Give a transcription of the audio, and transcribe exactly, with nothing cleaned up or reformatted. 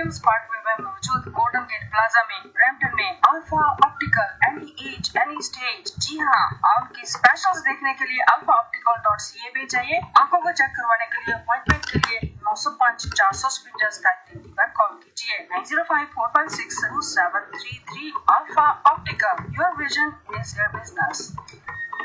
Dreams Parkway में मौजूद golden gate plaza में ब्रैम्पटन में alpha optical, any as any stage. जी हाँ, आपकी स्पेशल्स देखने के लिए अल्फा ऑप्टिकल डॉट सी ए पे जाइए। आंखों को चेक करवाने के लिए अपॉइंटमेंट के लिए नौ सौ पाँच चार सौ स्पीकर स्काई पर कॉल कीजिए nine zero five four five six to seven three three. Alpha optical, your vision is your business.